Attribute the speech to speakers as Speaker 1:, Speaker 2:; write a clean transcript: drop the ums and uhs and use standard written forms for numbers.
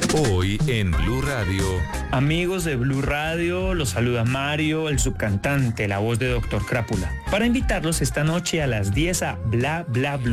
Speaker 1: Hoy en Blue Radio.
Speaker 2: Amigos de Blue Radio, los saluda Mario, el subcantante, la voz de Dr. Crápula, para invitarlos esta noche a las 10 a Bla Bla Blue.